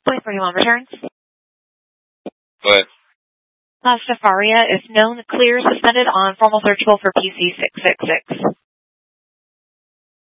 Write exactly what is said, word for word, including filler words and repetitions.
Wait for you on returns. But Safaria is known, clear, suspended on formal searchable for P C six six six.